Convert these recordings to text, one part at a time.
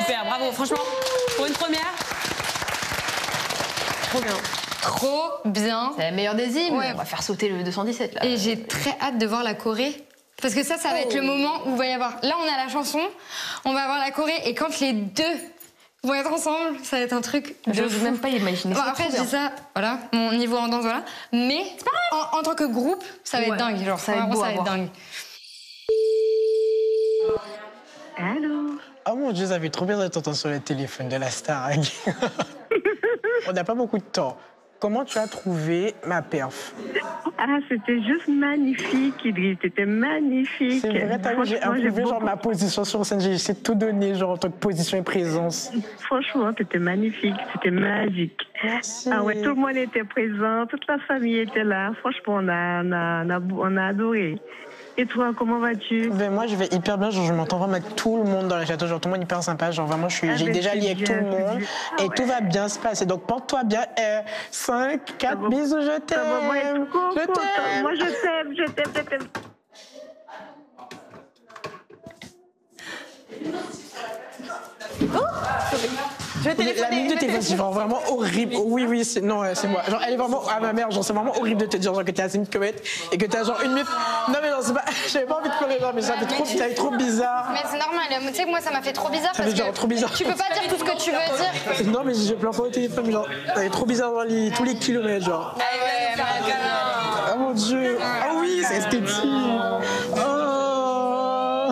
Super, bravo. Franchement, pour une première, trop bien. Trop bien. C'est la meilleure des hymnes. Ouais. On va faire sauter le 217 là. Et j'ai très hâte de voir la Corée. Parce que ça va être le moment où il va y avoir... Là, on a la chanson, on va avoir la Corée, et quand les deux vont être ensemble, ça va être un truc de Je fou. veux même pas l'imaginer. Bon, après, je dis ça, voilà, mon niveau en danse, voilà. Mais en tant que groupe, ça va être dingue. Genre, ça va être vraiment, beau ça à va être voir. dingue. Allô? Oh mon Dieu, ça fait trop bien de t'entendre sur le téléphone de la star. On n'a pas beaucoup de temps. Comment tu as trouvé ma perf? Ah, c'était juste magnifique, Idriss. C'était magnifique. C'est vrai, t'as vu, j'ai Franchement, improuvé genre beaucoup- ma position sur scène. J'ai essayé de tout donner genre en tant que position et présence. Franchement, c'était magnifique. C'était magique. Merci. Ah ouais, tout le monde était présent. Toute la famille était là. Franchement, on a adoré. Et toi, comment vas-tu? Ben moi, je vais hyper bien. Genre, je m'entends vraiment avec tout le monde dans le château. Genre, tout le monde hyper sympa. Genre, vraiment, j'ai ben, déjà c'est lié avec tout bien, le c'est monde. bien. Et Ah tout ouais. va bien se passer. Donc, porte-toi bien. 5, 4 va- bisous, je Ça t'aime. va moi être trop Je contente. t'aime. Moi, je t'aime, je t'aime, je t'aime. La minute est vraiment horrible. Oui, oui, c'est moi. Genre, elle est vraiment à ma mère. Genre, c'est vraiment horrible de te dire genre, que t'es assez une comète et que t'as genre une minute. Non, mais non, c'est pas. J'avais pas envie de pleurer, genre, mais ça fait trop bizarre. Mais c'est normal, tu sais que moi, ça m'a fait trop bizarre Ça parce fait genre que trop bizarre. tu peux pas dire tout ce que tu veux dire. Non, mais je pleure pas au téléphone, genre. Ça fait trop bizarre dans tous les kilomètres, genre. Ah mon Dieu. Ah oui, c'est esthétique. Oh.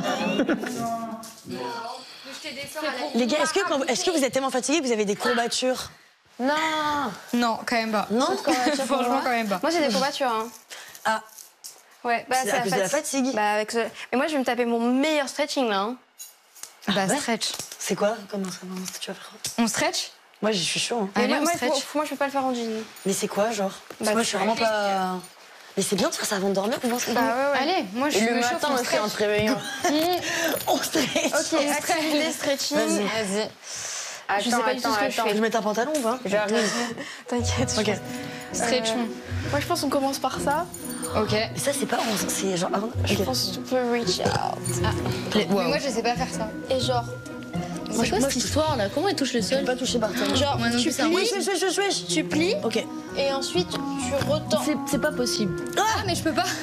Les gars, est-ce que vous êtes tellement fatigués que vous avez des courbatures? Non. Non, quand même pas. Non? Franchement, quand même pas. Moi, j'ai des courbatures. Hein. Ah, Ouais, bah, c'est à cause de la fatigue. Bah, Mais moi, je vais me taper mon meilleur stretching là. Hein. Bah, ouais. stretch. C'est quoi? Comment ça va? Tu vas faire quoi? On stretch? Moi, je suis chaud. Hein. Mais Allez, moi, on moi, stretch. moi, je peux pas le faire en jean. Mais c'est quoi, genre? Parce que moi, je suis vraiment pas... Mais c'est bien de faire ça avant de dormir ou non? Bah ouais. Allez, moi, je Et suis le me chauffe, matin on aussi en stretch. te réveillant. On stretch. Ok, activité stretching. Vas-y. Je sais pas du tout ce que je fais. Je mets un pantalon ou pas? J'arrive. T'inquiète. Ok. Stretch. Moi, je pense qu'on commence par ça. Ok. Mais ça, c'est pas... C'est genre... Je Ok. pense que tu peux reach out. Mais moi, je sais pas faire ça. Et genre, C'est quoi cette histoire là? Comment il touche le Je sol? peux pas toucher par terre. genre Moi non tu plus, c'est un plies, Wesh. tu plies, Ok. et ensuite tu retends. C'est pas possible. Ah, mais je peux pas.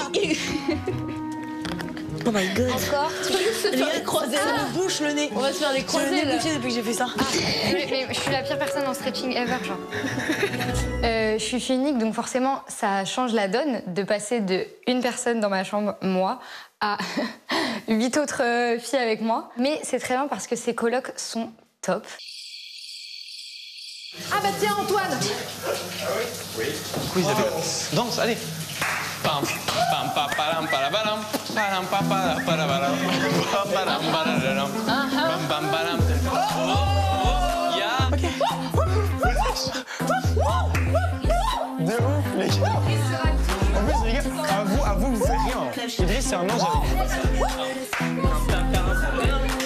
Oh my god. Encore. Les gars, croisez la bouche, le nez. On va se faire des J'ai le croisés nez là. bouché depuis que j'ai fait ça. Mais je suis la pire personne en stretching ever, genre. Je suis unique, donc forcément, ça change la donne de passer de une personne dans ma chambre, moi, à 8 autres filles avec moi. Mais c'est très bien parce que ces colocs sont top. Ah bah tiens Antoine. Quiz avec danse, allez. Pam pam pam param parabaram param pam para parabaram param parabaram pam pam param. Ya. De ouf, les gars. En plus, les gars, à vous, vous faites rien. Idriss, c'est un ange avec vous.